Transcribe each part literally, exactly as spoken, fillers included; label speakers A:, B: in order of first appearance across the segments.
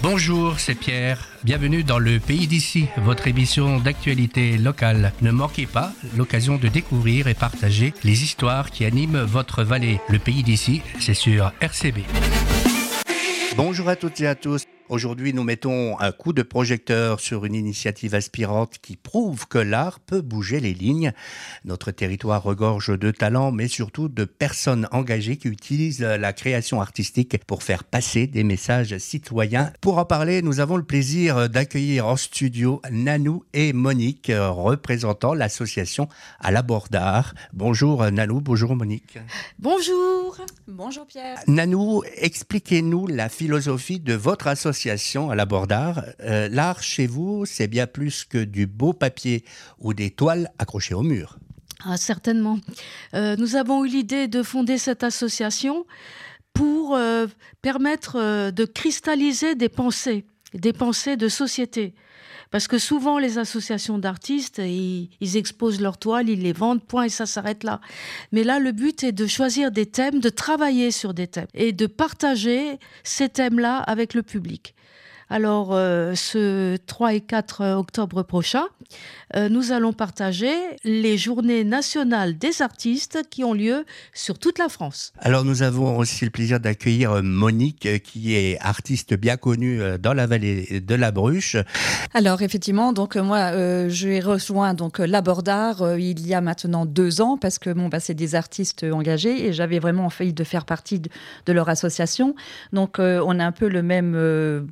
A: Bonjour, c'est Pierre. Bienvenue dans le Pays d'ici, votre émission d'actualité locale. Ne manquez pas l'occasion de découvrir et partager les histoires qui animent votre vallée. Le Pays d'ici, c'est sur R C B. Bonjour à toutes et à tous. Aujourd'hui, nous mettons un coup de projecteur sur une initiative aspirante qui prouve que l'art peut bouger les lignes. Notre territoire regorge de talents, mais surtout de personnes engagées qui utilisent la création artistique pour faire passer des messages citoyens. Pour en parler, nous avons le plaisir d'accueillir en studio Nanou et Monique, représentant l'association À la Bord d'Art. Bonjour Nanou, bonjour Monique.
B: Bonjour. Bonjour Pierre.
A: Nanou, expliquez-nous la philosophie de votre association À la Bord d'Art. Euh, l'art chez vous, c'est bien plus que du beau papier ou des toiles accrochées au mur.
B: Ah, certainement. Euh, nous avons eu l'idée de fonder cette association pour euh, permettre euh, de cristalliser des pensées, des pensées de société. Parce que souvent, les associations d'artistes, ils, ils exposent leurs toiles, ils les vendent, point, et ça s'arrête là. Mais là, le but est de choisir des thèmes, de travailler sur des thèmes et de partager ces thèmes-là avec le public. Alors, euh, ce trois et quatre octobre prochain, euh, nous allons partager les journées nationales des artistes qui ont lieu sur toute la France.
A: Alors, nous avons aussi le plaisir d'accueillir Monique, qui est artiste bien connue dans la vallée de la Bruche.
C: Alors, effectivement, donc moi, euh, j'ai rejoint donc La Bord d'Art euh, il y a maintenant deux ans parce que bon, bah, c'est des artistes engagés et j'avais vraiment envie de faire partie de, de leur association. Donc, euh, on a un peu le même... Euh,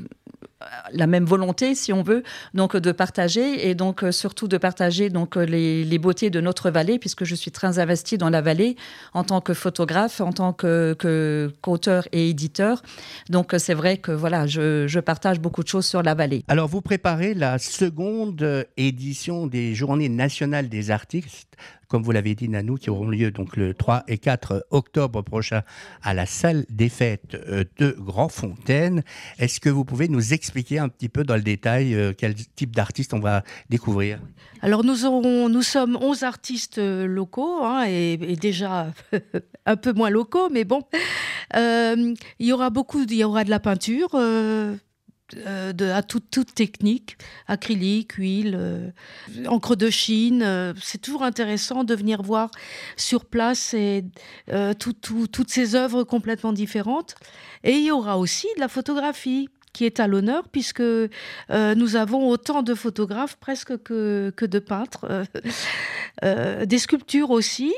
C: la même volonté, si on veut, donc de partager et donc euh, surtout de partager donc les, les beautés de notre vallée, puisque je suis très investie dans la vallée en tant que photographe, en tant que, que qu'auteur et éditeur. Donc c'est vrai que voilà, je, je partage beaucoup de choses sur la vallée.
A: Alors vous préparez la seconde édition des Journées nationales des artistes, comme vous l'avez dit Nanou, qui auront lieu donc le trois et quatre octobre prochain à la salle des fêtes de Grandfontaine. Est-ce que vous pouvez nous expliquer un petit peu dans le détail euh, quel type d'artistes on va découvrir ?
B: Alors nous, aurons, nous sommes onze artistes locaux hein, et, et déjà un peu moins locaux, mais bon. Euh, il y aura beaucoup, il y aura de la peinture, euh, Euh, de, à toute, toute technique, acrylique, huile, euh, encre de Chine. Euh, c'est toujours intéressant de venir voir sur place et, euh, tout, tout, toutes ces œuvres complètement différentes. Et il y aura aussi de la photographie qui est à l'honneur puisque euh, nous avons autant de photographes presque que, que de peintres. Euh, euh, des sculptures aussi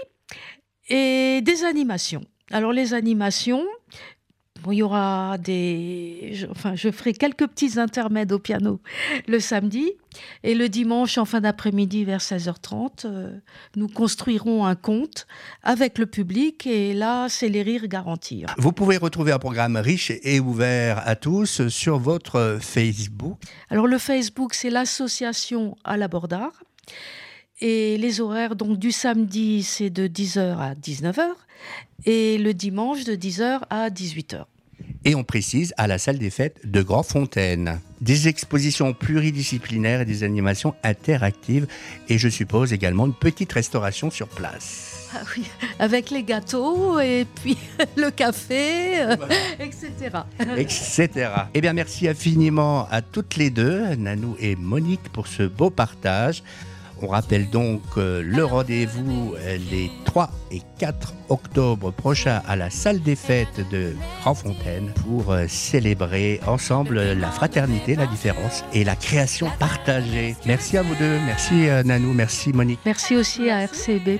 B: et des animations. Alors les animations... Bon, il y aura des... Je, enfin, je ferai quelques petits intermèdes au piano le samedi. Et le dimanche, en fin d'après-midi, vers seize heures trente, euh, nous construirons un conte avec le public. Et là, c'est les rires garantis.
A: Vous pouvez retrouver un programme riche et ouvert à tous sur votre Facebook.
B: Alors, le Facebook, c'est l'association À la Bord d'Art. Et les horaires, donc, du samedi, c'est de dix heures à dix-neuf heures. Et le dimanche, de dix heures à dix-huit heures.
A: Et on précise, à la salle des fêtes de Grandfontaine. Des expositions pluridisciplinaires et des animations interactives. Et je suppose également une petite restauration sur place.
B: Ah oui, avec les gâteaux et puis le café, euh, et cetera.
A: et cetera. Eh bien, merci infiniment à toutes les deux, Nanou et Monique, pour ce beau partage. On rappelle donc euh, le rendez-vous euh, les trois et quatre octobre prochains à la salle des fêtes de Grandfontaine pour euh, célébrer ensemble la fraternité, la différence et la création partagée. Merci à vous deux, merci euh, Nanou, merci Monique.
B: Merci aussi à R C B.